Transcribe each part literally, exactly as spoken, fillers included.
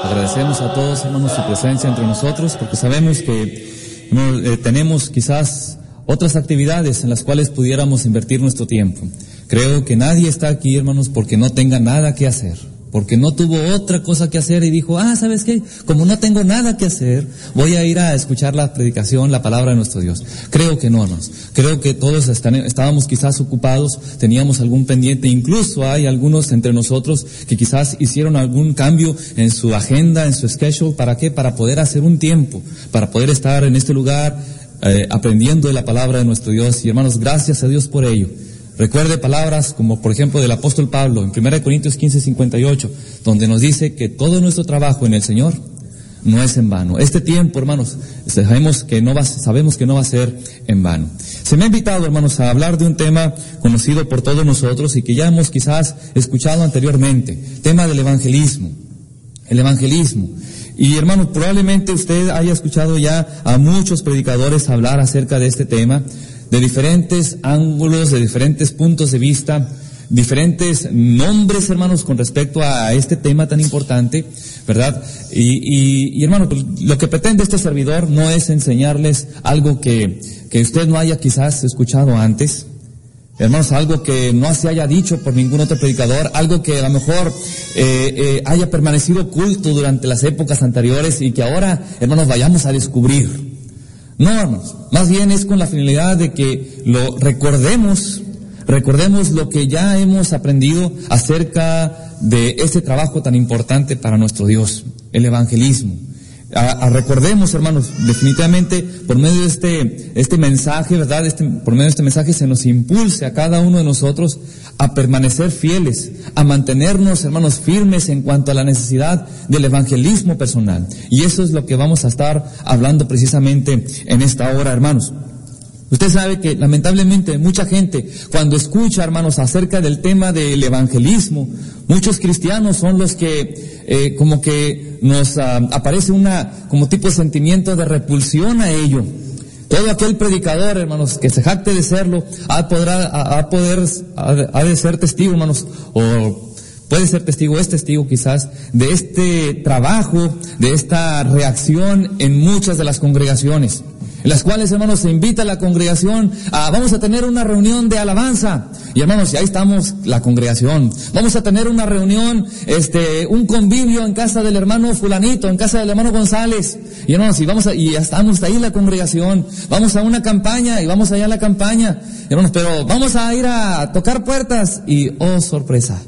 Agradecemos a todos, hermanos, su presencia entre nosotros, porque sabemos que no, eh, tenemos quizás otras actividades en las cuales pudiéramos invertir nuestro tiempo. Creo que nadie está aquí, hermanos, porque no tenga nada que hacer, porque no tuvo otra cosa que hacer y dijo, ah, ¿sabes qué? Como no tengo nada que hacer, voy a ir a escuchar la predicación, la palabra de nuestro Dios. Creo que no, hermanos. Creo que todos están, estábamos quizás ocupados, teníamos algún pendiente, incluso hay algunos entre nosotros que quizás hicieron algún cambio en su agenda, en su schedule. ¿Para qué? Para poder hacer un tiempo, para poder estar en este lugar eh, aprendiendo de la palabra de nuestro Dios. Y hermanos, gracias a Dios por ello. Recuerde palabras como por ejemplo del apóstol Pablo en primera de Corintios quince, cincuenta y ocho, donde nos dice que todo nuestro trabajo en el Señor no es en vano. Este tiempo, hermanos, sabemos que no va, sabemos que no va a ser en vano. Se me ha invitado, hermanos, a hablar de un tema conocido por todos nosotros y que ya hemos quizás escuchado anteriormente, tema del evangelismo. El evangelismo. Y hermanos, probablemente usted haya escuchado ya a muchos predicadores hablar acerca de este tema, de diferentes ángulos, de diferentes puntos de vista, diferentes nombres, hermanos, con respecto a este tema tan importante, ¿verdad? Y, y, y hermanos, lo que pretende este servidor no es enseñarles algo que, que usted no haya quizás escuchado antes, hermanos, algo que no se haya dicho por ningún otro predicador, algo que a lo mejor eh, eh, haya permanecido oculto durante las épocas anteriores y que ahora, hermanos, vayamos a descubrir. No, hermanos, más bien es con la finalidad de que lo recordemos, recordemos lo que ya hemos aprendido acerca de este trabajo tan importante para nuestro Dios, el evangelismo. A, a recordemos, hermanos, definitivamente por medio de este este mensaje, ¿verdad? Este, por medio de este mensaje se nos impulse a cada uno de nosotros a permanecer fieles, a mantenernos, hermanos, firmes en cuanto a la necesidad del evangelismo personal. Y eso es lo que vamos a estar hablando precisamente en esta hora, hermanos. Usted sabe que lamentablemente mucha gente cuando escucha, hermanos, acerca del tema del evangelismo, muchos cristianos son los que eh, como que nos uh, aparece una como tipo de sentimiento de repulsión a ello. Todo aquel predicador, hermanos, que se jacte de serlo, ha, podrá, ha, ha, poder, ha, ha de ser testigo, hermanos, o puede ser testigo, es testigo quizás, de este trabajo, de esta reacción en muchas de las congregaciones, en las cuales, hermanos, se invita a la congregación a, vamos a tener una reunión de alabanza, y hermanos, y ahí estamos la congregación, vamos a tener una reunión, este, un convivio en casa del hermano fulanito, en casa del hermano González, y hermanos, y vamos a, y ya estamos ahí la congregación, vamos a una campaña, y vamos allá a la campaña, hermanos, pero vamos a ir a tocar puertas, y oh, sorpresa,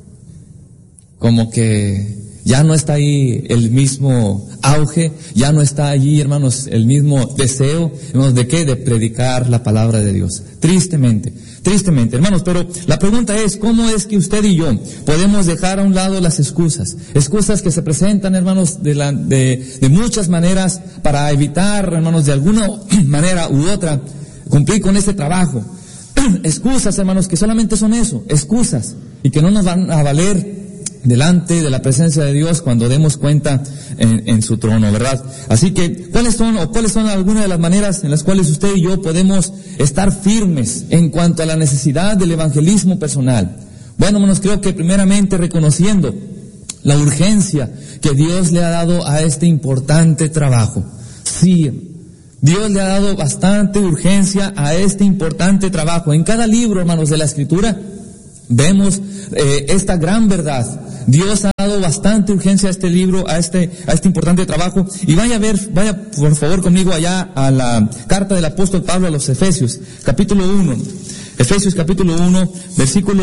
como que ya no está ahí el mismo auge, ya no está allí, hermanos, el mismo deseo, hermanos, ¿de qué? De predicar la palabra de Dios. Tristemente, tristemente, hermanos, pero la pregunta es, ¿cómo es que usted y yo podemos dejar a un lado las excusas? Excusas que se presentan, hermanos, de, la, de, de muchas maneras para evitar, hermanos, de alguna manera u otra, cumplir con este trabajo. Excusas, hermanos, que solamente son eso, excusas, y que no nos van a valer delante de la presencia de Dios cuando demos cuenta en, en su trono, ¿verdad? Así que, ¿cuáles son o cuáles son algunas de las maneras en las cuales usted y yo podemos estar firmes en cuanto a la necesidad del evangelismo personal? Bueno, hermanos, creo que primeramente reconociendo la urgencia que Dios le ha dado a este importante trabajo. Sí, Dios le ha dado bastante urgencia a este importante trabajo. En cada libro, hermanos, de la Escritura, vemos eh, esta gran verdad. Dios ha dado bastante urgencia a este libro, a este, a este importante trabajo. Y vaya a ver, vaya por favor conmigo allá a la carta del apóstol Pablo a los Efesios, capítulo uno. Efesios capítulo uno, versículo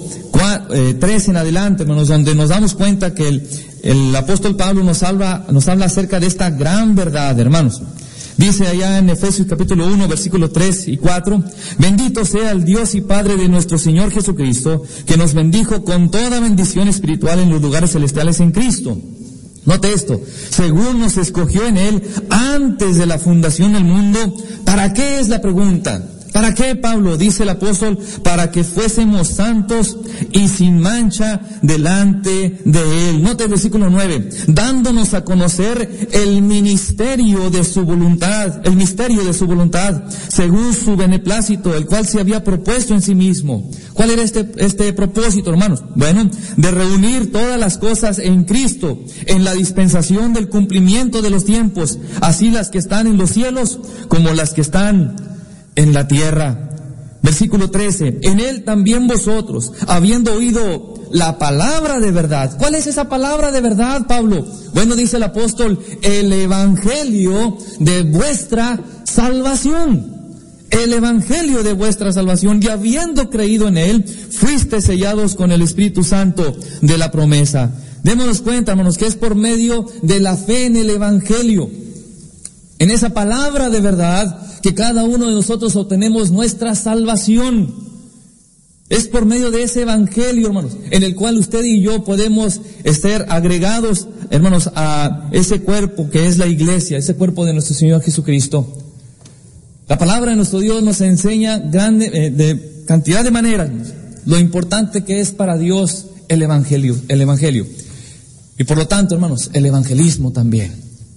tres en adelante, hermanos, donde nos damos cuenta que el, el apóstol Pablo nos habla, nos habla acerca de esta gran verdad, hermanos. Dice allá en Efesios capítulo uno, versículos tres y cuatro, bendito sea el Dios y Padre de nuestro Señor Jesucristo, que nos bendijo con toda bendición espiritual en los lugares celestiales en Cristo. Note esto, según nos escogió en Él antes de la fundación del mundo. ¿Para qué es la pregunta? ¿Para qué, Pablo? Dice el apóstol, para que fuésemos santos y sin mancha delante de Él. Nota el versículo nueve, dándonos a conocer el ministerio de su voluntad, el misterio de su voluntad, según su beneplácito, el cual se había propuesto en sí mismo. ¿Cuál era este, este propósito, hermanos? Bueno, de reunir todas las cosas en Cristo, en la dispensación del cumplimiento de los tiempos, así las que están en los cielos como las que están en la tierra. Versículo trece, en Él también vosotros, habiendo oído la palabra de verdad. ¿Cuál es esa palabra de verdad, Pablo? Bueno, dice el apóstol, el evangelio de vuestra salvación. El evangelio de vuestra salvación, y habiendo creído en Él, fuiste sellados con el Espíritu Santo de la promesa. Démonos cuenta, hermanos, que es por medio de la fe en el evangelio, en esa palabra de verdad, que cada uno de nosotros obtenemos nuestra salvación. Es por medio de ese evangelio, hermanos, en el cual usted y yo podemos ser agregados, hermanos, a ese cuerpo que es la iglesia, ese cuerpo de nuestro Señor Jesucristo. La palabra de nuestro Dios nos enseña grande, eh, de cantidad de maneras, lo importante que es para Dios el evangelio, el evangelio. Y por lo tanto, hermanos, el evangelismo también.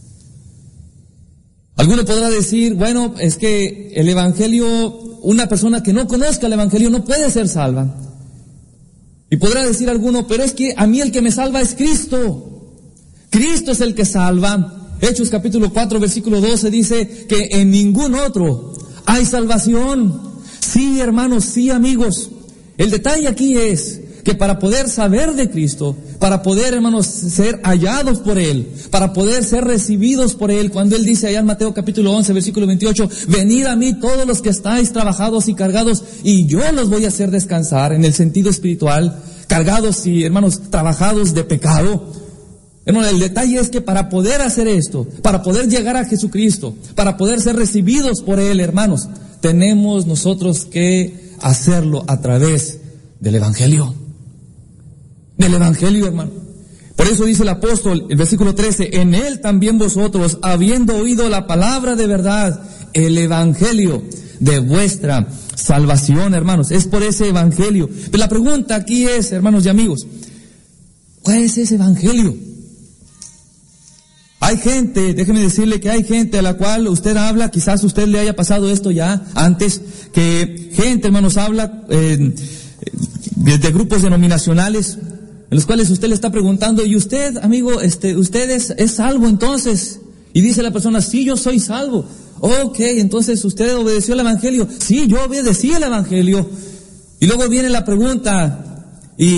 Alguno podrá decir, bueno, es que el evangelio, una persona que no conozca el evangelio no puede ser salva. Y podrá decir alguno, pero es que a mí el que me salva es Cristo. Cristo es el que salva. Hechos capítulo cuatro, versículo doce dice que en ningún otro hay salvación. Sí, hermanos, sí, amigos. El detalle aquí es que para poder saber de Cristo, para poder, hermanos, ser hallados por Él, para poder ser recibidos por Él, cuando Él dice allá en Mateo capítulo once, versículo veintiocho, venid a mí todos los que estáis trabajados y cargados, y yo los voy a hacer descansar, en el sentido espiritual, cargados y, hermanos, trabajados de pecado. Hermanos, el detalle es que para poder hacer esto, para poder llegar a Jesucristo, para poder ser recibidos por Él, hermanos, tenemos nosotros que hacerlo a través del evangelio. Del evangelio, hermano. Por eso dice el apóstol, el versículo trece, en Él también vosotros, habiendo oído la palabra de verdad, el evangelio de vuestra salvación, hermanos. Es por ese evangelio. Pero la pregunta aquí es, hermanos y amigos, ¿cuál es ese evangelio? Hay gente, déjeme decirle que hay gente a la cual usted habla, quizás a usted le haya pasado esto ya antes, que gente, hermanos, habla eh, de, de grupos denominacionales, en los cuales usted le está preguntando, y usted, amigo, este, usted es, es salvo entonces, y dice la persona, sí, yo soy salvo. Ok, entonces usted obedeció el evangelio. Sí, yo obedecí el evangelio. Y luego viene la pregunta,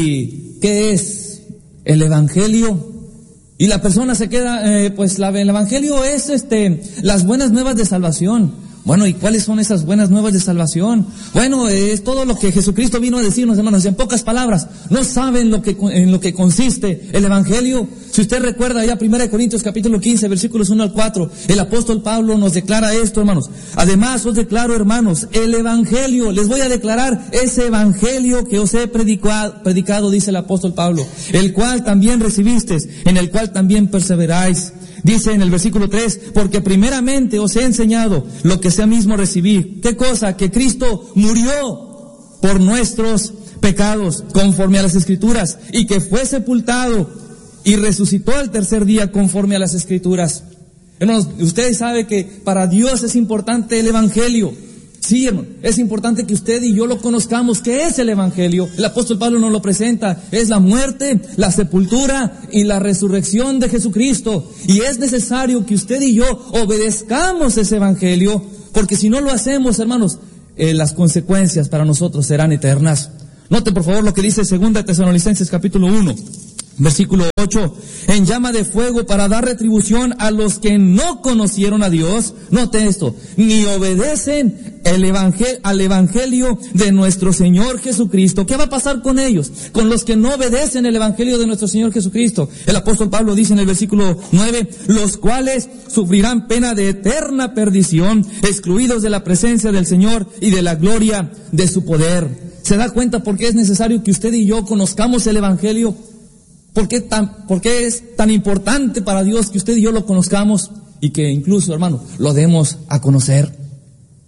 ¿y qué es el evangelio? Y la persona se queda, eh, pues la, el evangelio es este, las buenas nuevas de salvación. Bueno, ¿y cuáles son esas buenas nuevas de salvación? Bueno, es todo lo que Jesucristo vino a decirnos, hermanos, en pocas palabras. No saben lo que, en lo que consiste el evangelio. Si usted recuerda ya primera de Corintios capítulo quince, versículos uno al cuatro, el apóstol Pablo nos declara esto, hermanos. Además os declaro, hermanos, el evangelio. Les voy a declarar ese evangelio que os he predicado, predicado, dice el apóstol Pablo, el cual también recibisteis, en el cual también perseveráis. Dice en el versículo tres, porque primeramente os he enseñado lo que sea mismo recibí. ¿Qué cosa? Que Cristo murió por nuestros pecados, conforme a las Escrituras, y que fue sepultado y resucitó al tercer día, conforme a las Escrituras. Hermanos, ustedes saben que para Dios es importante el evangelio. Sí, hermano, es importante que usted y yo lo conozcamos. ¿Qué es el evangelio? El apóstol Pablo nos lo presenta. Es la muerte, la sepultura y la resurrección de Jesucristo. Y es necesario que usted y yo obedezcamos ese evangelio, porque si no lo hacemos, hermanos, eh, las consecuencias para nosotros serán eternas. Note por favor lo que dice segunda Tesalonicenses capítulo uno. Versículo ocho, en llama de fuego para dar retribución a los que no conocieron a Dios. Note esto, ni obedecen el evangel- al evangelio de nuestro Señor Jesucristo. ¿Qué va a pasar con ellos? Con los que no obedecen el evangelio de nuestro Señor Jesucristo. El apóstol Pablo dice en el versículo nueve, los cuales sufrirán pena de eterna perdición, excluidos de la presencia del Señor y de la gloria de su poder. ¿Se da cuenta por qué es necesario que usted y yo conozcamos el evangelio? ¿Por qué, tan, ¿Por qué es tan importante para Dios que usted y yo lo conozcamos y que incluso, hermano, lo demos a conocer?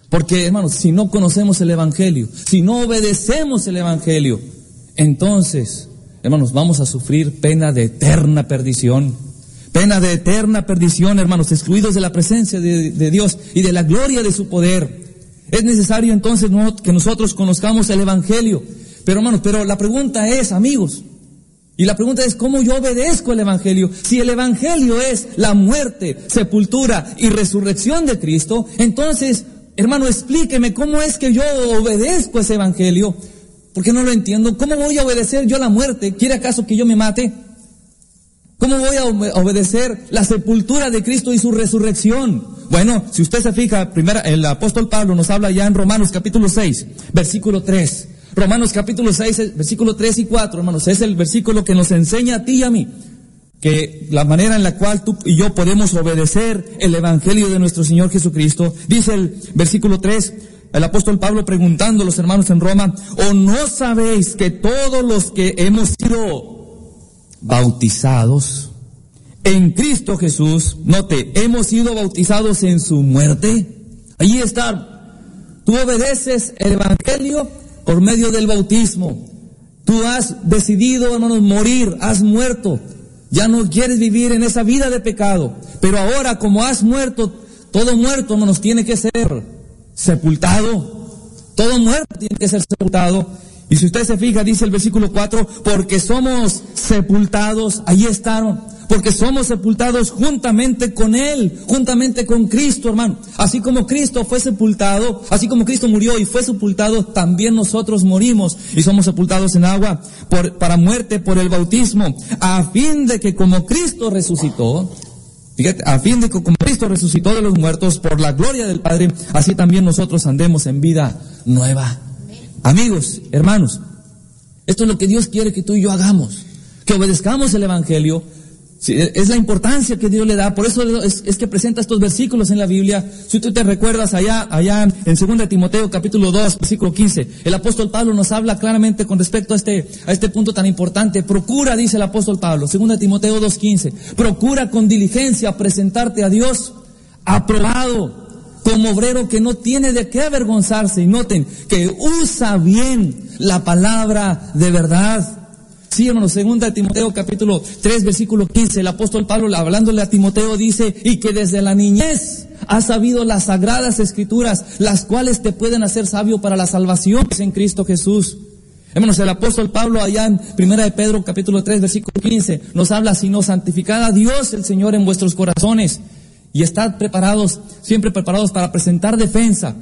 Porque, hermanos, si no conocemos el Evangelio, si no obedecemos el Evangelio, entonces, hermanos, vamos a sufrir pena de eterna perdición. Pena de eterna perdición, hermanos, excluidos de la presencia de, de Dios y de la gloria de su poder. Es necesario entonces no, que nosotros conozcamos el Evangelio. Pero, hermanos, pero la pregunta es, amigos, y la pregunta es, ¿cómo yo obedezco el Evangelio? Si el Evangelio es la muerte, sepultura y resurrección de Cristo, entonces, hermano, explíqueme cómo es que yo obedezco ese Evangelio. Porque no lo entiendo. ¿Cómo voy a obedecer yo la muerte? ¿Quiere acaso que yo me mate? ¿Cómo voy a obedecer la sepultura de Cristo y su resurrección? Bueno, si usted se fija, primero, el apóstol Pablo nos habla ya en Romanos capítulo seis, versículo tres. Romanos capítulo seis, versículo tres y cuatro, hermanos, es el versículo que nos enseña a ti y a mí que la manera en la cual tú y yo podemos obedecer el Evangelio de nuestro Señor Jesucristo. Dice el versículo tres, el apóstol Pablo preguntando a los hermanos en Roma, ¿o no sabéis que todos los que hemos sido bautizados en Cristo Jesús, note, hemos sido bautizados en su muerte? Allí está. Tú obedeces el Evangelio por medio del bautismo. Tú has decidido, hermanos, morir, has muerto. Ya no quieres vivir en esa vida de pecado. Pero ahora, como has muerto, todo muerto, hermanos, tiene que ser sepultado. Todo muerto tiene que ser sepultado. Y si usted se fija, dice el versículo cuatro, porque somos sepultados, ahí están, porque somos sepultados juntamente con Él, juntamente con Cristo, hermano. Así como Cristo fue sepultado, así como Cristo murió y fue sepultado, también nosotros morimos y somos sepultados en agua por, para muerte por el bautismo, a fin de que como Cristo resucitó, fíjate, a fin de que como Cristo resucitó de los muertos por la gloria del Padre, así también nosotros andemos en vida nueva. Amigos, hermanos, esto es lo que Dios quiere que tú y yo hagamos, que obedezcamos el Evangelio. Sí, es la importancia que Dios le da, por eso es, es que presenta estos versículos en la Biblia. Si tú te recuerdas allá, allá en segunda de Timoteo capítulo dos, versículo quince, el apóstol Pablo nos habla claramente con respecto a este, a este punto tan importante. Procura, dice el apóstol Pablo, segunda de Timoteo dos quince, procura con diligencia presentarte a Dios aprobado, como obrero que no tiene de qué avergonzarse. Y noten que usa bien la palabra de verdad. Sí, hermanos, segunda de Timoteo capítulo tres, versículo quince, el apóstol Pablo, hablándole a Timoteo, dice, y que desde la niñez has sabido las sagradas escrituras, las cuales te pueden hacer sabio para la salvación que es en Cristo Jesús. Hermanos, el apóstol Pablo allá en primera de Pedro capítulo tres, versículo quince, nos habla, sino santificad a Dios el Señor en vuestros corazones, y estad preparados, siempre preparados para presentar defensa,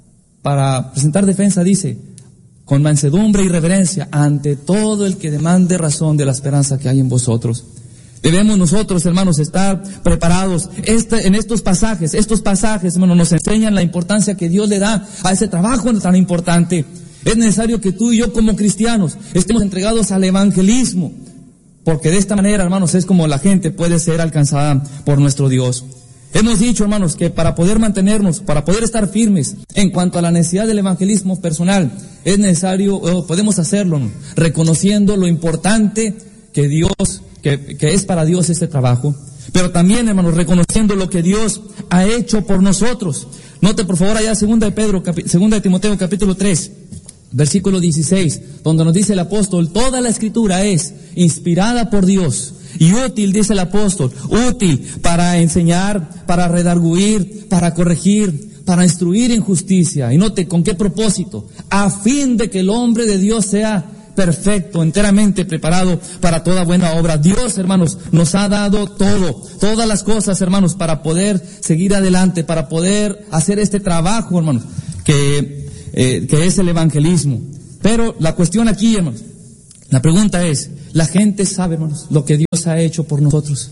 para presentar defensa, dice, con mansedumbre y reverencia ante todo el que demande razón de la esperanza que hay en vosotros. Debemos nosotros, hermanos, estar preparados. Este, en estos pasajes, estos pasajes, hermanos, nos enseñan la importancia que Dios le da a ese trabajo tan importante. Es necesario que tú y yo como cristianos estemos entregados al evangelismo, porque de esta manera, hermanos, es como la gente puede ser alcanzada por nuestro Dios. Hemos dicho, hermanos, que para poder mantenernos, para poder estar firmes en cuanto a la necesidad del evangelismo personal, es necesario, o podemos hacerlo, ¿no?, reconociendo lo importante que Dios, que, que es para Dios este trabajo, pero también, hermanos, reconociendo lo que Dios ha hecho por nosotros. Note, por favor, allá segunda de Pedro, capi, segunda de Timoteo, capítulo tres, versículo dieciséis, donde nos dice el apóstol, toda la escritura es inspirada por Dios y útil, dice el apóstol, útil para enseñar, para redarguir, para corregir, para instruir en justicia. Y note, ¿con qué propósito? A fin de que el hombre de Dios sea perfecto, enteramente preparado para toda buena obra. Dios, hermanos, nos ha dado todo, todas las cosas, hermanos, para poder seguir adelante, para poder hacer este trabajo, hermanos, que, eh, que es el evangelismo. Pero la cuestión aquí, hermanos, la pregunta es, la gente sabe, hermanos, lo que Dios ha hecho por nosotros.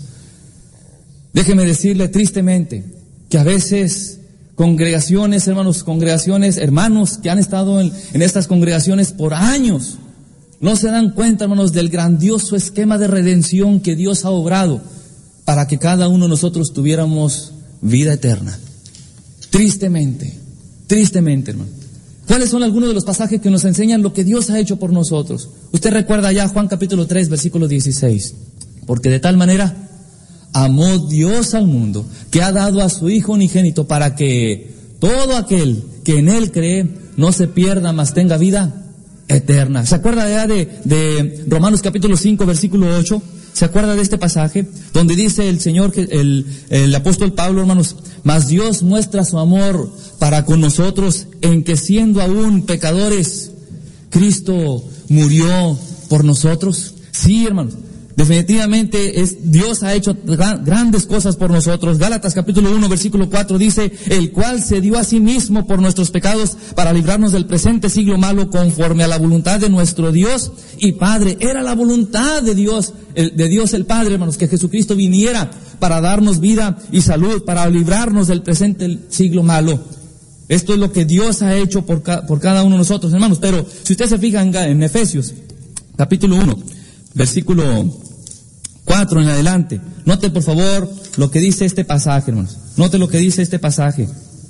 Déjeme decirle tristemente que a veces congregaciones, hermanos, congregaciones, hermanos que han estado en, en estas congregaciones por años, no se dan cuenta, hermanos, del grandioso esquema de redención que Dios ha obrado para que cada uno de nosotros tuviéramos vida eterna. Tristemente, tristemente, hermano. ¿Cuáles son algunos de los pasajes que nos enseñan lo que Dios ha hecho por nosotros? Usted recuerda ya Juan capítulo tres, versículo dieciséis. Porque de tal manera amó Dios al mundo, que ha dado a su Hijo unigénito para que todo aquel que en Él cree no se pierda, mas tenga vida eterna. ¿Se acuerda ya de, de Romanos capítulo cinco, versículo ocho? ¿Se acuerda de este pasaje? Donde dice el Señor, el, el apóstol Pablo, hermanos, mas Dios muestra su amor para con nosotros en que siendo aún pecadores, Cristo murió por nosotros. Sí, hermanos, definitivamente es, Dios ha hecho gran, grandes cosas por nosotros. Gálatas capítulo uno, versículo cuatro dice, el cual se dio a sí mismo por nuestros pecados para librarnos del presente siglo malo conforme a la voluntad de nuestro Dios y Padre. Era la voluntad de Dios, el, de Dios el Padre, hermanos, que Jesucristo viniera para darnos vida y salud, para librarnos del presente siglo malo. Esto es lo que Dios ha hecho por, ca, por cada uno de nosotros, hermanos. Pero si usted se fija en, en Efesios capítulo uno, versículo cuatro en adelante, note por favor lo que dice este pasaje, hermanos. Note lo que dice este pasaje.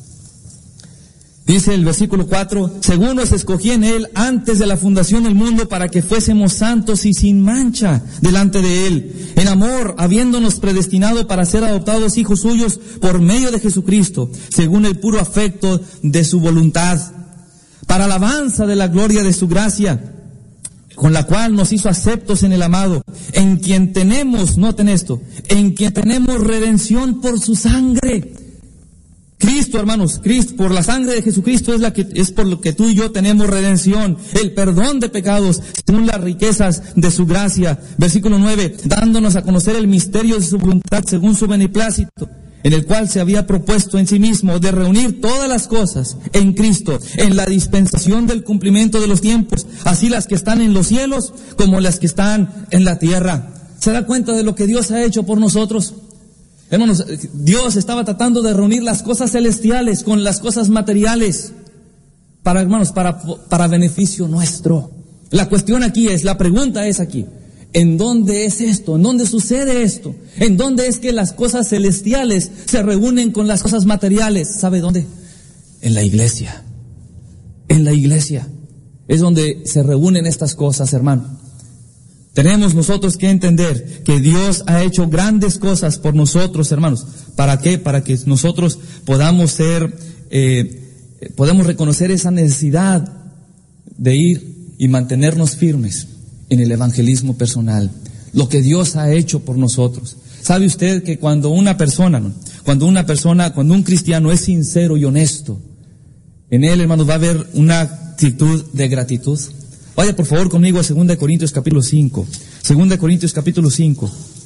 Dice el versículo cuatro, según nos escogí en Él antes de la fundación del mundo para que fuésemos santos y sin mancha delante de Él, en amor, habiéndonos predestinado para ser adoptados hijos suyos por medio de Jesucristo, según el puro afecto de su voluntad, para alabanza de la gloria de su gracia, con la cual nos hizo aceptos en el amado, en quien tenemos, noten esto, en quien tenemos redención por su sangre. Cristo, hermanos, Cristo, por la sangre de Jesucristo es la que, es por lo que tú y yo tenemos redención, el perdón de pecados, según las riquezas de su gracia. Versículo nueve, dándonos a conocer el misterio de su voluntad, según su beneplácito, en el cual se había propuesto en sí mismo de reunir todas las cosas en Cristo, en la dispensación del cumplimiento de los tiempos, así las que están en los cielos como las que están en la tierra. ¿Se da cuenta de lo que Dios ha hecho por nosotros? Hermanos, Dios estaba tratando de reunir las cosas celestiales con las cosas materiales, para, hermanos, para, para beneficio nuestro. La cuestión aquí es, la pregunta es aquí, ¿en dónde es esto? ¿En dónde sucede esto? ¿En dónde es que las cosas celestiales se reúnen con las cosas materiales? ¿Sabe dónde? En la iglesia. En la iglesia es donde se reúnen estas cosas, hermano. Tenemos nosotros que entender que Dios ha hecho grandes cosas por nosotros, hermanos. ¿Para qué? Para que nosotros podamos ser, eh, podamos reconocer esa necesidad de ir y mantenernos firmes en el evangelismo personal, lo que Dios ha hecho por nosotros. ¿Sabe usted que cuando una persona, ¿no? cuando una persona, cuando un cristiano es sincero y honesto, en él, hermanos, va a haber una actitud de gratitud? Vaya por favor conmigo a segunda de Corintios capítulo cinco, segunda de Corintios capítulo cinco,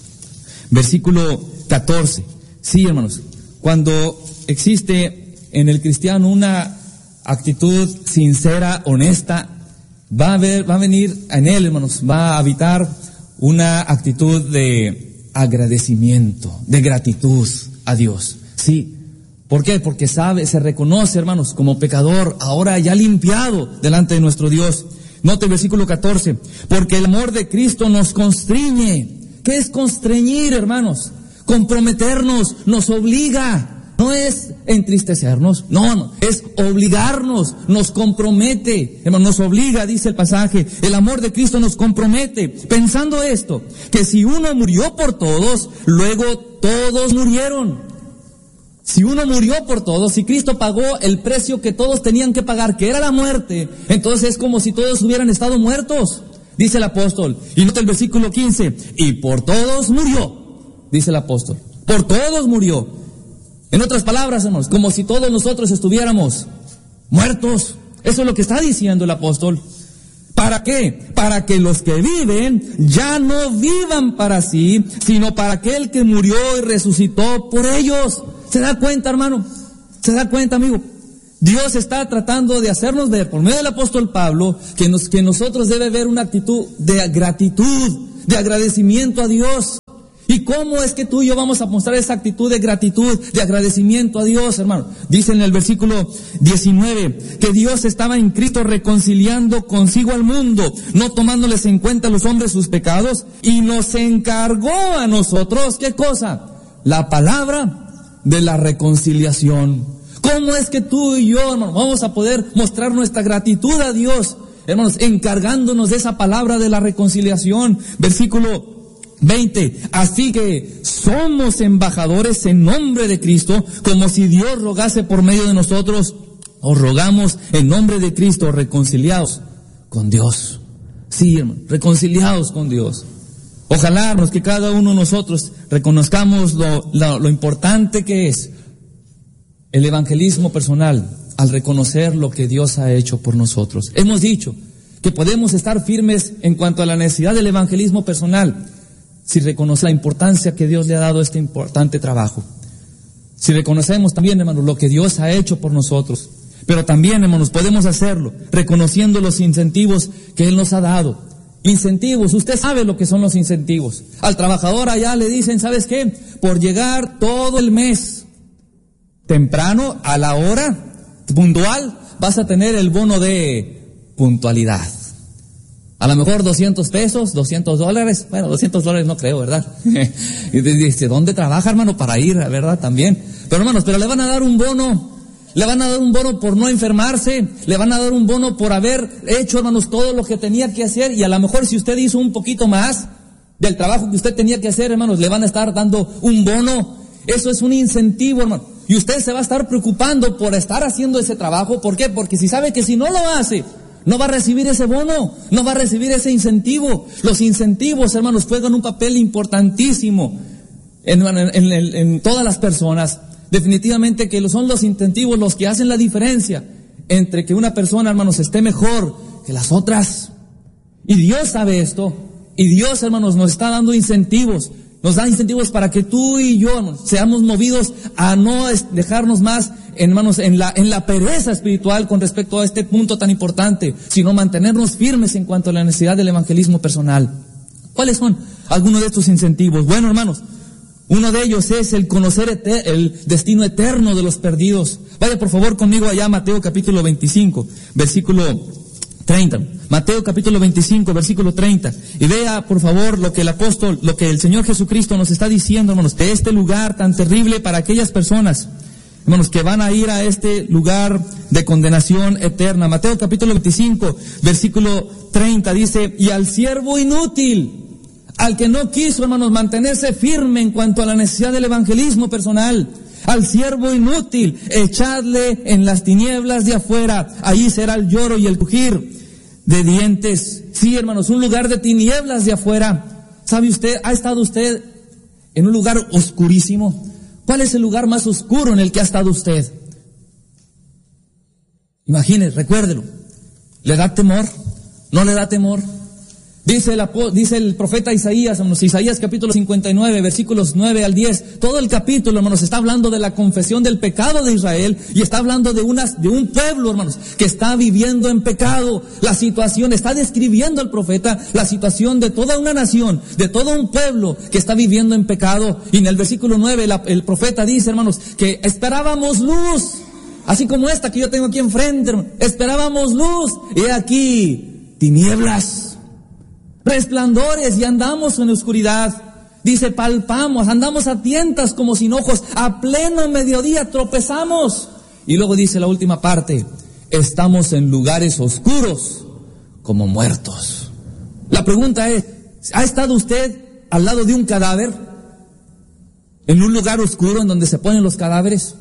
versículo catorce. Sí, hermanos, cuando existe en el cristiano una actitud sincera, honesta, Va a haber, va a venir en él, hermanos, va a habitar una actitud de agradecimiento, de gratitud a Dios. Sí. ¿Por qué? Porque sabe, se reconoce, hermanos, como pecador, ahora ya limpiado delante de nuestro Dios. Note el versículo catorce. Porque el amor de Cristo nos constriñe. ¿Qué es constreñir, hermanos? Comprometernos, nos obliga. No es entristecernos, no, no, es obligarnos, nos compromete, hermano, nos obliga, dice el pasaje, el amor de Cristo nos compromete, pensando esto, que si uno murió por todos, luego todos murieron. Si uno murió por todos, si Cristo pagó el precio que todos tenían que pagar, que era la muerte, entonces es como si todos hubieran estado muertos, dice el apóstol. Y nota el versículo quince, y por todos murió, dice el apóstol, por todos murió. En otras palabras, hermanos, como si todos nosotros estuviéramos muertos. Eso es lo que está diciendo el apóstol. ¿Para qué? Para que los que viven ya no vivan para sí, sino para aquel que murió y resucitó por ellos. ¿Se da cuenta, hermano? ¿Se da cuenta, amigo? Dios está tratando de hacernos ver, por medio del apóstol Pablo, que, nos, que nosotros debe haber una actitud de gratitud, de agradecimiento a Dios. ¿Y cómo es que tú y yo vamos a mostrar esa actitud de gratitud, de agradecimiento a Dios, hermano? Dice en el versículo diecinueve, que Dios estaba en Cristo reconciliando consigo al mundo, no tomándoles en cuenta a los hombres sus pecados, y nos encargó a nosotros, ¿qué cosa? La palabra de la reconciliación. ¿Cómo es que tú y yo, hermano, vamos a poder mostrar nuestra gratitud a Dios, hermanos, encargándonos de esa palabra de la reconciliación? Versículo veinte, así que somos embajadores en nombre de Cristo, como si Dios rogase por medio de nosotros. Os rogamos en nombre de Cristo, reconciliados con Dios. Sí, hermano, reconciliados con Dios. Ojalá, hermanos, que cada uno de nosotros reconozcamos lo, lo, lo importante que es el evangelismo personal al reconocer lo que Dios ha hecho por nosotros. Hemos dicho que podemos estar firmes en cuanto a la necesidad del evangelismo personal si reconocemos la importancia que Dios le ha dado a este importante trabajo. Si reconocemos también, hermanos, lo que Dios ha hecho por nosotros. Pero también, hermanos, podemos hacerlo reconociendo los incentivos que Él nos ha dado. Incentivos, usted sabe lo que son los incentivos. Al trabajador allá le dicen, ¿sabes qué? Por llegar todo el mes temprano, a la hora, puntual, vas a tener el bono de puntualidad. A lo mejor doscientos pesos, doscientos dólares, bueno, doscientos dólares no creo, ¿verdad? Y dice, ¿dónde trabaja, hermano? Para ir, ¿verdad? También. Pero hermanos, pero le van a dar un bono. Le van a dar un bono por no enfermarse, le van a dar un bono por haber hecho, hermanos, todo lo que tenía que hacer, y a lo mejor si usted hizo un poquito más del trabajo que usted tenía que hacer, hermanos, le van a estar dando un bono. Eso es un incentivo, hermano. Y usted se va a estar preocupando por estar haciendo ese trabajo. ¿Por qué? Porque si sabe que si no lo hace, no va a recibir ese bono, no va a recibir ese incentivo. Los incentivos, hermanos, juegan un papel importantísimo en, en, en, en todas las personas. Definitivamente que son los incentivos los que hacen la diferencia entre que una persona, hermanos, esté mejor que las otras. Y Dios sabe esto. Y Dios, hermanos, nos está dando incentivos. Nos da incentivos para que tú y yo, hermanos, seamos movidos a no dejarnos más, hermanos, en la, en la pereza espiritual con respecto a este punto tan importante, sino mantenernos firmes en cuanto a la necesidad del evangelismo personal. ¿Cuáles son algunos de estos incentivos? Bueno, hermanos, uno de ellos es el conocer eter- el destino eterno de los perdidos. Vaya por favor conmigo allá a Mateo capítulo veinticinco, versículo treinta. Mateo capítulo veinticinco, versículo treinta. Y vea por favor lo que el apóstol, lo que el Señor Jesucristo nos está diciendo, hermanos, de este lugar tan terrible para aquellas personas, hermanos, que van a ir a este lugar de condenación eterna. Mateo capítulo veinticinco, versículo treinta dice, y al siervo inútil, al que no quiso, hermanos, mantenerse firme en cuanto a la necesidad del evangelismo personal, al siervo inútil, echadle en las tinieblas de afuera, ahí será el lloro y el crujir de dientes. Sí, hermanos, un lugar de tinieblas de afuera. ¿Sabe usted, ha estado usted en un lugar oscurísimo? ¿Cuál es el lugar más oscuro en el que ha estado usted? Imagine, recuérdelo. ¿Le da temor? ¿No le da temor? Dice el, dice el profeta Isaías, hermanos, Isaías capítulo cincuenta y nueve, versículos nueve al diez, todo el capítulo, hermanos, está hablando de la confesión del pecado de Israel, y está hablando de unas, de un pueblo, hermanos, que está viviendo en pecado. La situación, está describiendo el profeta la situación de toda una nación, de todo un pueblo que está viviendo en pecado. Y en el versículo nueve, la, el profeta dice, hermanos, que esperábamos luz, así como esta que yo tengo aquí enfrente, hermanos. Esperábamos luz, y aquí, tinieblas, resplandores, y andamos en oscuridad. Dice, palpamos, andamos a tientas como sin ojos, a pleno mediodía tropezamos. Y luego dice la última parte, estamos en lugares oscuros como muertos. La pregunta es, ¿ha estado usted al lado de un cadáver? ¿En un lugar oscuro en donde se ponen los cadáveres?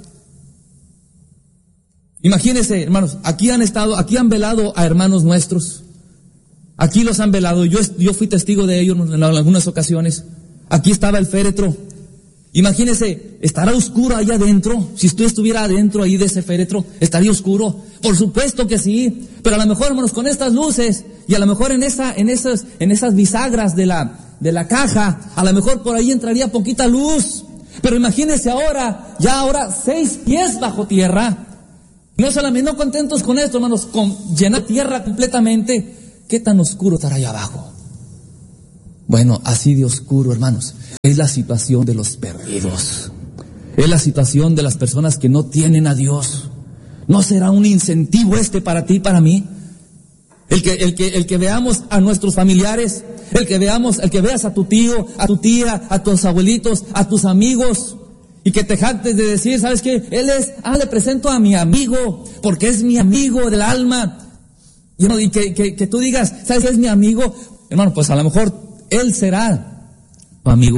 Imagínense, hermanos, aquí han estado, aquí han velado a hermanos nuestros. Aquí los han velado, yo, yo fui testigo de ellos en algunas ocasiones. Aquí estaba el féretro. Imagínese, ¿estará oscuro allá adentro? Si usted estuviera adentro ahí de ese féretro, ¿estaría oscuro? Por supuesto que sí, pero a lo mejor, hermanos, con estas luces, y a lo mejor en esa, en esas, en esas bisagras de la, de la caja, a lo mejor por ahí entraría poquita luz. Pero imagínese ahora, ya ahora seis pies bajo tierra. No solamente, no contentos con esto, hermanos, con llenar tierra completamente. ¿Qué tan oscuro estará allá abajo? Bueno, así de oscuro, hermanos, es la situación de los perdidos. Es la situación de las personas que no tienen a Dios. ¿No será un incentivo este para ti y para mí? El que, el que, el que veamos a nuestros familiares, el que veamos, el que veas a tu tío, a tu tía, a tus abuelitos, a tus amigos, y que te jactes de decir, ¿sabes qué? Él es, ah, le presento a mi amigo, porque es mi amigo del alma. Y que, que, que tú digas, ¿sabes qué es mi amigo? Hermano, pues a lo mejor él será tu amigo,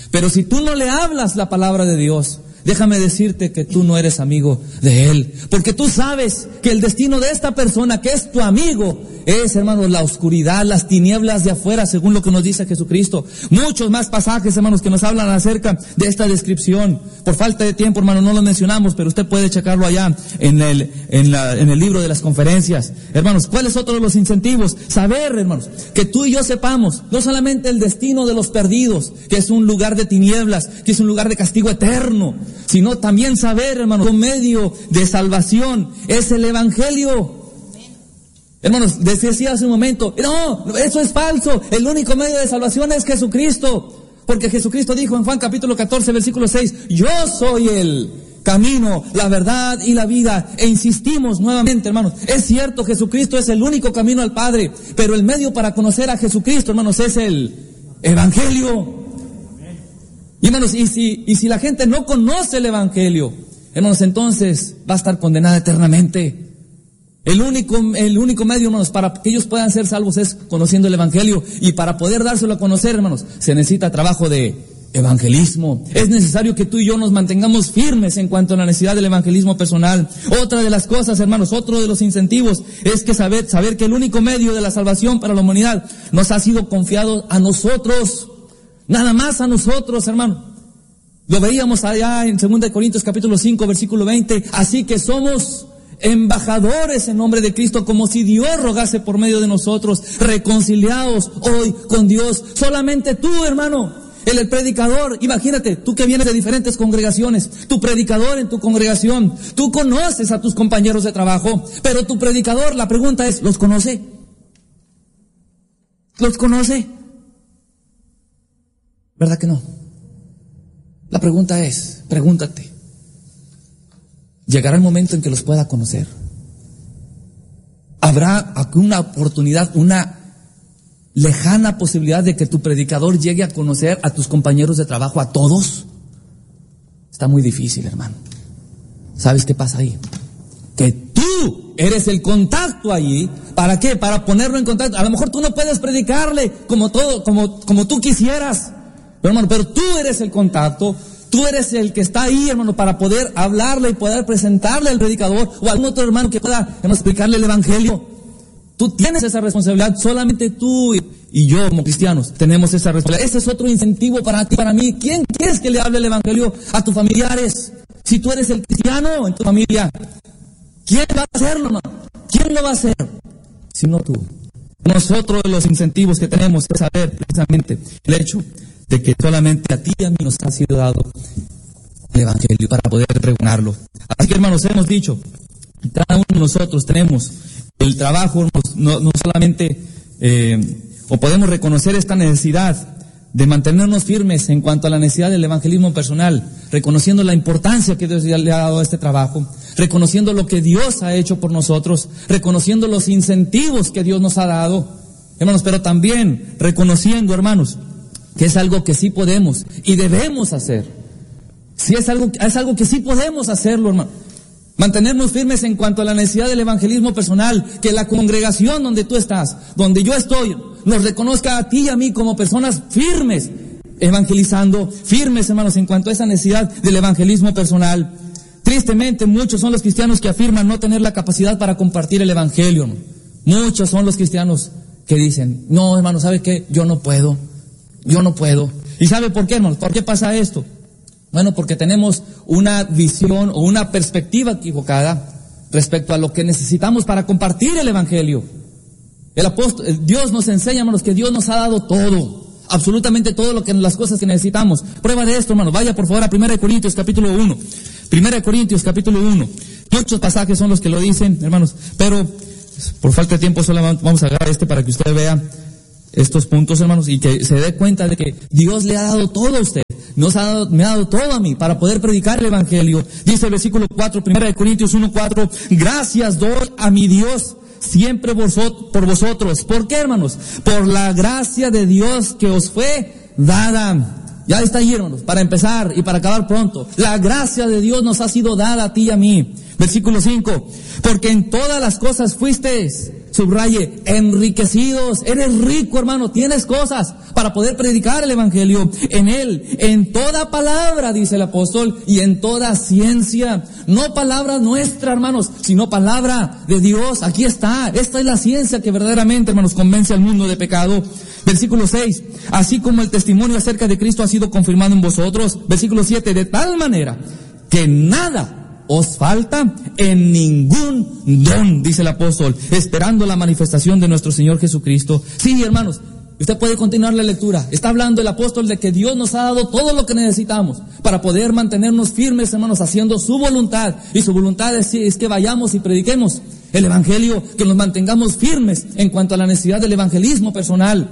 Pero si tú no le hablas la palabra de Dios, déjame decirte que tú no eres amigo de Él. Porque tú sabes que el destino de esta persona que es tu amigo es, hermanos, la oscuridad, las tinieblas de afuera, según lo que nos dice Jesucristo. Muchos más pasajes, hermanos, que nos hablan acerca de esta descripción. Por falta de tiempo, hermano, no lo mencionamos, pero usted puede checarlo allá en el, en la, en el libro de las conferencias. Hermanos, ¿cuál es otro de los incentivos? Saber, hermanos, que tú y yo sepamos, no solamente el destino de los perdidos, que es un lugar de tinieblas, que es un lugar de castigo eterno, sino también saber, hermanos, que un medio de salvación es el Evangelio. Hermanos, les decía hace un momento, no, eso es falso, el único medio de salvación es Jesucristo, porque Jesucristo dijo en Juan capítulo catorce, versículo seis, yo soy el camino, la verdad y la vida, e insistimos nuevamente, hermanos, es cierto, Jesucristo es el único camino al Padre, pero el medio para conocer a Jesucristo, hermanos, es el Evangelio. Y hermanos, y si, y si la gente no conoce el Evangelio, hermanos, entonces va a estar condenada eternamente. El único, el único medio, hermanos, para que ellos puedan ser salvos es conociendo el Evangelio. Y para poder dárselo a conocer, hermanos, se necesita trabajo de evangelismo. Es necesario que tú y yo nos mantengamos firmes en cuanto a la necesidad del evangelismo personal. Otra de las cosas, hermanos, otro de los incentivos es que saber, saber que el único medio de la salvación para la humanidad nos ha sido confiado a nosotros. Nada más a nosotros, hermano. Lo veíamos allá en segunda de Corintios capítulo cinco, versículo veinte. Así que somos embajadores en nombre de Cristo, como si Dios rogase por medio de nosotros, reconciliados hoy con Dios. Solamente tú, hermano, el, el predicador, imagínate, tú que vienes de diferentes congregaciones, tu predicador en tu congregación, tú conoces a tus compañeros de trabajo, pero tu predicador, la pregunta es, ¿los conoce? ¿Los conoce? ¿Verdad que no? La pregunta es, pregúntate, ¿llegará el momento en que los pueda conocer? ¿Habrá una oportunidad, una lejana posibilidad de que tu predicador llegue a conocer a tus compañeros de trabajo, a todos? Está muy difícil, hermano. ¿Sabes qué pasa ahí? Que tú eres el contacto allí. ¿Para qué? Para ponerlo en contacto. A lo mejor tú no puedes predicarle como todo, como, como tú quisieras. Pero hermano, pero tú eres el contacto. Tú eres el que está ahí, hermano, para poder hablarle y poder presentarle al predicador o a algún otro hermano que pueda, hermano, explicarle el Evangelio. Tú tienes esa responsabilidad, solamente tú y, y yo como cristianos tenemos esa responsabilidad. Ese es otro incentivo para ti, para mí. ¿Quién quieres que le hable el Evangelio a tus familiares? Si tú eres el cristiano en tu familia, ¿quién va a hacerlo, hermano? ¿Quién lo va a hacer? Si no tú. Nosotros los incentivos que tenemos es saber precisamente el hecho de que solamente a ti y a mí nos ha sido dado el Evangelio para poder pregonarlo. Así que, hermanos, hemos dicho, cada uno de nosotros tenemos el trabajo, no, no solamente, eh, o podemos reconocer esta necesidad de mantenernos firmes en cuanto a la necesidad del evangelismo personal, reconociendo la importancia que Dios le ha dado a este trabajo, reconociendo lo que Dios ha hecho por nosotros, reconociendo los incentivos que Dios nos ha dado, hermanos, pero también reconociendo, hermanos, que es algo que sí podemos y debemos hacer. Si es algo, es algo que sí podemos hacerlo, hermano. Mantenernos firmes en cuanto a la necesidad del evangelismo personal, que la congregación donde tú estás, donde yo estoy, nos reconozca a ti y a mí como personas firmes, evangelizando, firmes, hermanos, en cuanto a esa necesidad del evangelismo personal. Tristemente, muchos son los cristianos que afirman no tener la capacidad para compartir el evangelio, ¿no? Muchos son los cristianos que dicen, no, hermano, ¿sabe qué? Yo no puedo. Yo no puedo. ¿Y sabe por qué, hermanos? ¿Por qué pasa esto? Bueno, porque tenemos una visión o una perspectiva equivocada respecto a lo que necesitamos para compartir el Evangelio. El apóstol, Dios nos enseña, hermanos, que Dios nos ha dado todo, absolutamente todo lo que, las cosas que necesitamos. Prueba de esto, hermanos, vaya por favor a primera de Corintios capítulo uno. primera de Corintios capítulo uno. Muchos pasajes son los que lo dicen, hermanos, pero por falta de tiempo solo vamos a agarrar este para que usted vea estos puntos, hermanos, y que se dé cuenta de que Dios le ha dado todo a usted, nos ha dado, me ha dado todo a mí para poder predicar el Evangelio. Dice el versículo cuatro, primera de Corintios uno, cuatro, gracias doy a mi Dios siempre por vosotros. ¿Por qué, hermanos? Por la gracia de Dios que os fue dada. Ya está ahí, hermanos, para empezar y para acabar pronto. La gracia de Dios nos ha sido dada a ti y a mí. Versículo cinco, porque en todas las cosas fuisteis subraye, enriquecidos. Eres rico, hermano, tienes cosas para poder predicar el evangelio. En él, en toda palabra, dice el apóstol, y en toda ciencia. No palabra nuestra, hermanos, sino palabra de Dios. Aquí está. Esta es la ciencia que verdaderamente, hermanos, convence al mundo de pecado. Versículo seis, así como el testimonio acerca de Cristo ha sido confirmado en vosotros. Versículo siete, de tal manera que nada os falta en ningún don, dice el apóstol, esperando la manifestación de nuestro Señor Jesucristo. Sí, hermanos, usted puede continuar la lectura. Está hablando el apóstol de que Dios nos ha dado todo lo que necesitamos para poder mantenernos firmes, hermanos, haciendo su voluntad. Y su voluntad es, es que vayamos y prediquemos el evangelio, que nos mantengamos firmes en cuanto a la necesidad del evangelismo personal.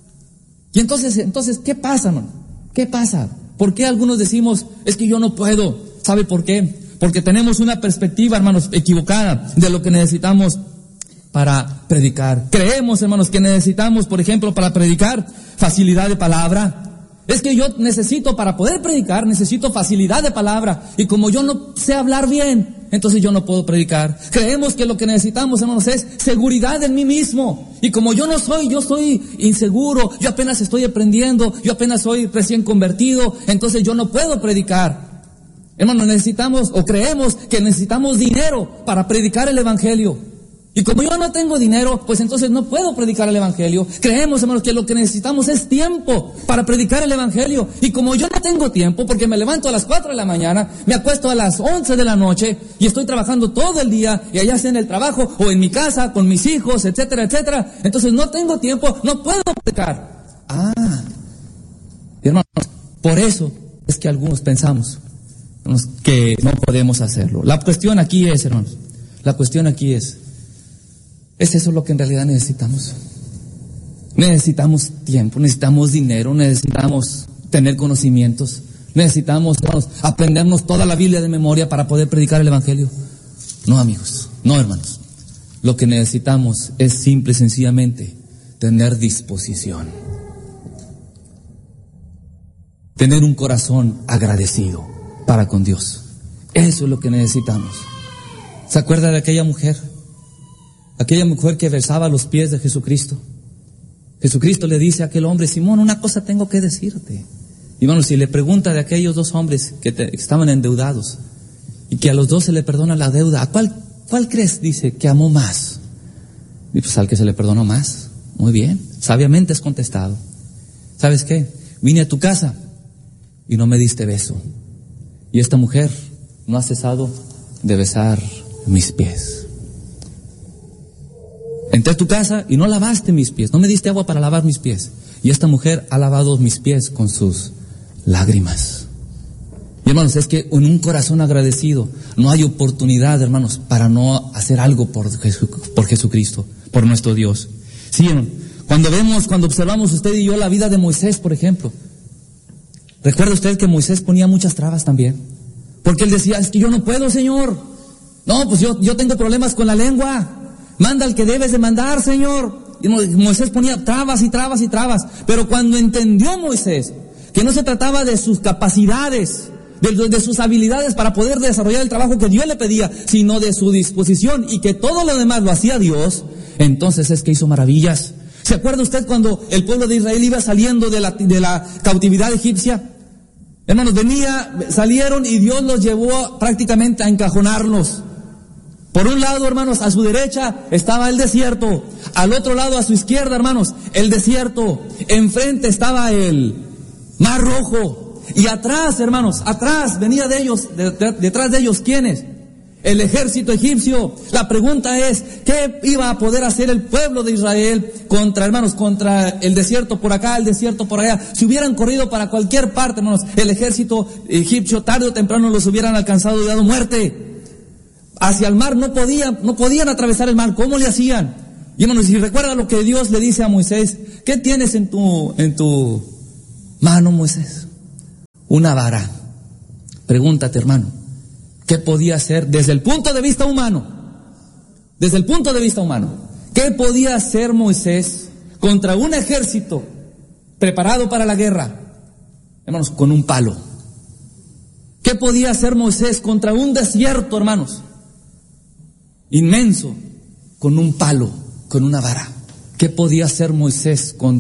Y entonces, entonces, ¿qué pasa, hermano? ¿Qué pasa? ¿Por qué algunos decimos, es que yo no puedo? ¿Sabe por qué? Porque tenemos una perspectiva, hermanos, equivocada de lo que necesitamos para predicar. Creemos, hermanos, que necesitamos, por ejemplo, para predicar, facilidad de palabra. Es que yo necesito, para poder predicar, necesito facilidad de palabra. Y como yo no sé hablar bien, entonces yo no puedo predicar. Creemos que lo que necesitamos, hermanos, es seguridad en mí mismo. Y como yo no soy, yo soy inseguro, yo apenas estoy aprendiendo, yo apenas soy recién convertido, entonces yo no puedo predicar. Hermanos, necesitamos o creemos que necesitamos dinero para predicar el evangelio. Y como yo no tengo dinero, pues entonces no puedo predicar el evangelio. Creemos, hermanos, que lo que necesitamos es tiempo para predicar el evangelio. Y como yo no tengo tiempo, porque me levanto a las cuatro de la mañana, me acuesto a las once de la noche y estoy trabajando todo el día, y allá sea en el trabajo o en mi casa con mis hijos, etcétera, etcétera. Entonces no tengo tiempo, no puedo predicar. Ah, hermanos, por eso es que algunos pensamos que no podemos hacerlo. La cuestión aquí es, hermanos, la cuestión aquí es, ¿es eso lo que en realidad necesitamos? Necesitamos tiempo, necesitamos dinero, necesitamos tener conocimientos, necesitamos, hermanos, aprendernos toda la Biblia de memoria para poder predicar el evangelio. No, amigos, no, hermanos. Lo que necesitamos es simple y sencillamente tener disposición, tener un corazón agradecido para con Dios. Eso es lo que necesitamos. ¿Se acuerda de aquella mujer? Aquella mujer que besaba los pies de Jesucristo. Jesucristo le dice a aquel hombre, Simón, una cosa tengo que decirte. Y bueno, si le pregunta de aquellos dos hombres que, te, que estaban endeudados y que a los dos se le perdona la deuda, ¿a cuál, cuál crees, dice, que amó más? Y pues al que se le perdonó más. Muy bien, sabiamente has contestado. ¿Sabes qué? Vine a tu casa y no me diste beso. Y esta mujer no ha cesado de besar mis pies. Entré a tu casa y no lavaste mis pies, no me diste agua para lavar mis pies. Y esta mujer ha lavado mis pies con sus lágrimas. Y hermanos, es que en un corazón agradecido no hay oportunidad, hermanos, para no hacer algo por, Jesu, por Jesucristo, por nuestro Dios. Sí, hermano, cuando vemos, cuando observamos usted y yo la vida de Moisés, por ejemplo, ¿recuerda usted que Moisés ponía muchas trabas también? Porque él decía, es que yo no puedo, Señor. No, pues yo, yo tengo problemas con la lengua. Manda al que debes de mandar, Señor. Y Moisés ponía trabas y trabas y trabas. Pero cuando entendió Moisés que no se trataba de sus capacidades, de, de sus habilidades para poder desarrollar el trabajo que Dios le pedía, sino de su disposición, y que todo lo demás lo hacía Dios, entonces es que hizo maravillas. ¿Se acuerda usted cuando el pueblo de Israel iba saliendo de la, de la cautividad egipcia? Hermanos, venía, salieron y Dios los llevó prácticamente a encajonarlos. Por un lado, hermanos, a su derecha estaba el desierto. Al otro lado, a su izquierda, hermanos, el desierto. Enfrente estaba el Mar Rojo. Y atrás, hermanos, atrás venía de ellos, de, de, detrás de ellos, ¿quiénes? El ejército egipcio. La pregunta es, ¿qué iba a poder hacer el pueblo de Israel contra, hermanos, contra el desierto por acá, el desierto por allá? Si hubieran corrido para cualquier parte, hermanos, el ejército egipcio tarde o temprano los hubieran alcanzado y dado muerte. Hacia el mar no podían, no podían atravesar el mar. ¿Cómo le hacían? Y hermanos, si recuerda lo que Dios le dice a Moisés, ¿qué tienes en tu, en tu mano, Moisés? Una vara. Pregúntate, hermano, ¿qué podía hacer desde el punto de vista humano? Desde el punto de vista humano, ¿qué podía hacer Moisés contra un ejército preparado para la guerra? Hermanos, con un palo. ¿Qué podía hacer Moisés contra un desierto, hermanos, inmenso, con un palo, con una vara. ¿Qué podía hacer Moisés con